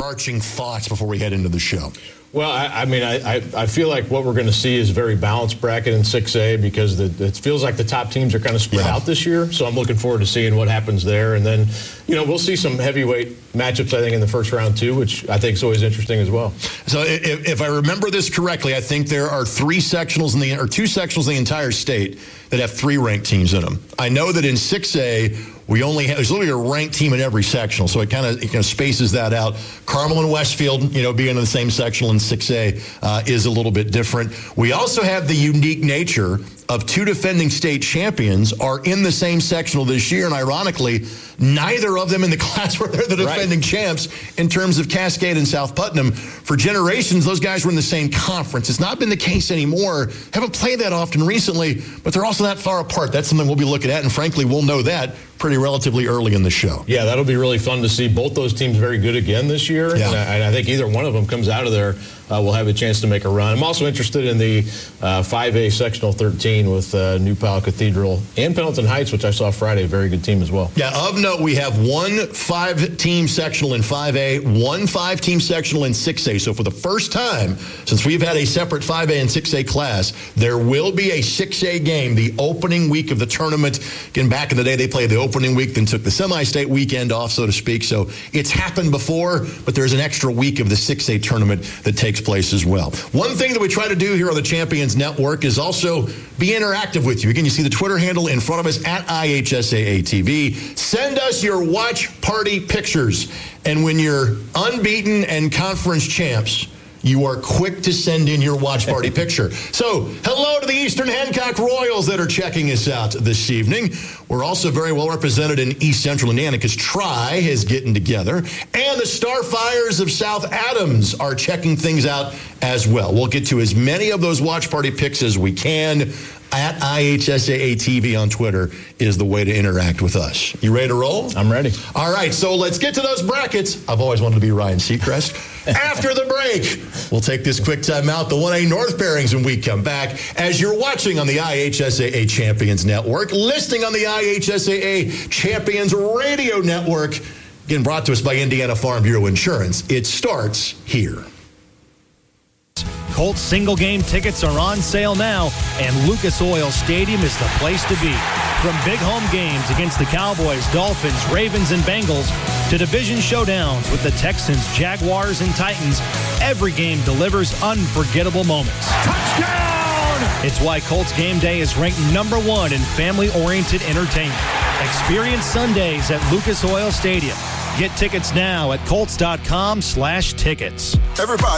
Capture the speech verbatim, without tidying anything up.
overarching thoughts before we head into the show? Well, I, I mean, I, I, I feel like what we're going to see is a very balanced bracket in six A because the, it feels like the top teams are kind of spread yeah. out this year. So I'm looking forward to seeing what happens there. And then, you know, we'll see some heavyweight matchups, I think, in the first round, too, which I think is always interesting as well. So if, if I remember this correctly, I think there are three sectionals in the, or two sectionals in the entire state that have three ranked teams in them. I know that in six A, we only have, there's literally a ranked team in every sectional, so it kind of it kind of spaces that out. Carmel and Westfield, you know, being in the same sectional in six A uh, is a little bit different. We also have the unique nature of two defending state champions are in the same sectional this year, and ironically, neither of them in the class where they're the defending right. champs in terms of Cascade and South Putnam. For generations, those guys were in the same conference. It's not been the case anymore. Haven't played that often recently, but they're also not far apart. That's something we'll be looking at, and frankly, we'll know that pretty relatively early in the show. Yeah, that'll be really fun to see both those teams very good again this year. Yeah. And I, and I think either one of them comes out of there, uh, will have a chance to make a run. I'm also interested in the uh, five A Sectional thirteen with uh, New Palo Cathedral and Pendleton Heights, which I saw Friday, a very good team as well. Yeah, of note, we have one five-team sectional in five A, one five-team sectional in six A. So for the first time since we've had a separate five A and six A class, there will be a six A game the opening week of the tournament. Again, back in the day, they played the opening week, then took the semi-state weekend off, so to speak. So it's happened before, but there's an extra week of the six A tournament that takes place as well. One thing that we try to do here on the Champions Network is also be interactive with you. Again, you see the Twitter handle in front of us, at I H S A A T V. Send us your watch party pictures. And when you're unbeaten and conference champs, you are quick to send in your watch party picture. So, hello to the Eastern Hancock Royals that are checking us out this evening. We're also very well represented in East Central Indiana because Tri is getting together. And the Starfires of South Adams are checking things out as well. We'll get to as many of those watch party pics as we can. At I H S A A T V on Twitter is the way to interact with us. You ready to roll? I'm ready. All right, so let's get to those brackets. I've always wanted to be Ryan Seacrest. After the break, we'll take this quick time out, the one A North pairings when we come back. As you're watching on the I H S A A Champions Network, listening on the I H S A A Champions Radio Network, again brought to us by Indiana Farm Bureau Insurance. It starts here. Colts single game tickets are on sale now, and Lucas Oil Stadium is the place to be. From big home games against the Cowboys, Dolphins, Ravens, and Bengals to division showdowns with the Texans, Jaguars, and Titans, every game delivers unforgettable moments. Touchdown! It's why Colts Game Day is ranked number one in family-oriented entertainment. Experience Sundays at Lucas Oil Stadium. Get tickets now at Colts dot com slash tickets. Everybody.